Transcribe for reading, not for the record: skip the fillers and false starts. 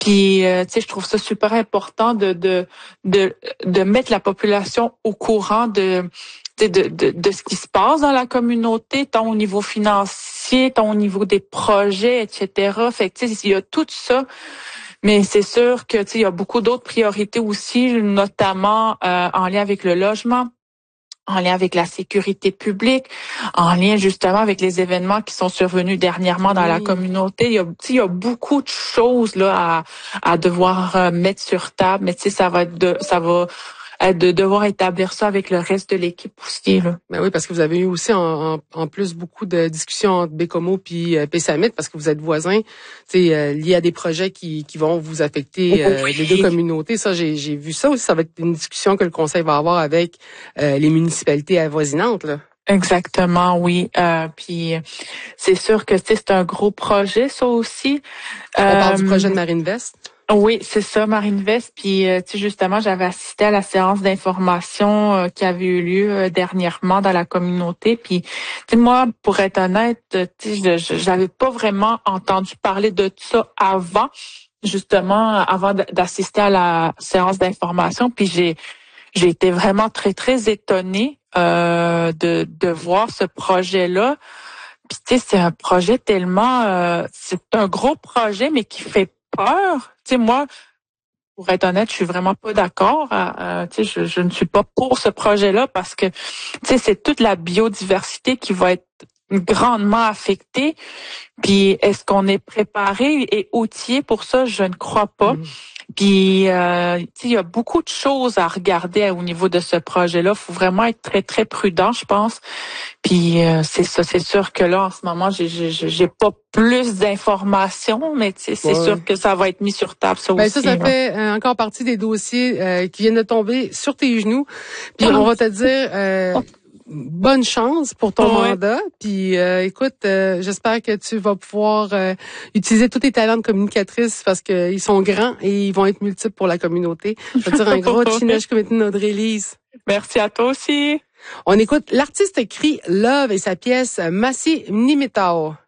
Puis, tu sais, je trouve ça super important de mettre la population au courant de ce qui se passe dans la communauté, tant au niveau financier, tant au niveau des projets, etc. Fait que, tu sais, il y a tout ça. Mais c'est sûr que, tu sais, il y a beaucoup d'autres priorités aussi, notamment en lien avec le logement, en lien avec la sécurité publique, en lien justement avec les événements qui sont survenus dernièrement dans la communauté. Il y a beaucoup de choses là à devoir mettre sur table, mais tu sais, ça va être de devoir établir ça avec le reste de l'équipe aussi, là. Ben oui, parce que vous avez eu aussi en plus beaucoup de discussions entre Bécomo puis PSAMIT parce que vous êtes voisins, liés à des projets qui vont vous affecter les deux communautés. Ça, j'ai vu ça aussi. Ça va être une discussion que le Conseil va avoir avec les municipalités avoisinantes, là. Exactement, oui. Puis c'est sûr que c'est un gros projet, ça aussi. On parle du projet de Marinvest. Oui, c'est ça, Marinvest. Puis, tu sais, justement, j'avais assisté à la séance d'information qui avait eu lieu dernièrement dans la communauté. Puis, tu sais, moi, pour être honnête, tu sais, j'avais pas vraiment entendu parler de ça avant, justement, avant d'assister à la séance d'information. Puis, j'ai été vraiment très, très étonnée de voir ce projet-là. Puis, tu sais, c'est un projet tellement... c'est un gros projet, mais qui fait peur. Tu sais, moi, pour être honnête, je suis vraiment pas d'accord. Tu sais, je ne suis pas pour ce projet-là parce que, tu sais, c'est toute la biodiversité qui va être grandement affectée. Puis, est-ce qu'on est préparé et outillé pour ça? Je ne crois pas. Puis, tu sais, il y a beaucoup de choses à regarder au niveau de ce projet-là. Il faut vraiment être très, très prudent, je pense. Puis, c'est ça. C'est sûr que là, en ce moment, j'ai pas plus d'informations, mais tu sais, c'est sûr que ça va être mis sur table, ça aussi. Ça fait encore partie des dossiers qui viennent de tomber sur tes genoux. Puis, on va te dire... bonne chance pour ton mandat. Puis écoute, j'espère que tu vas pouvoir utiliser tous tes talents de communicatrice parce qu'ils sont grands et ils vont être multiples pour la communauté. Je veux dire un gros chinage comme Audrey-Lise. Merci à toi aussi. On écoute l'artiste crie Love et sa pièce Massi Nimitao.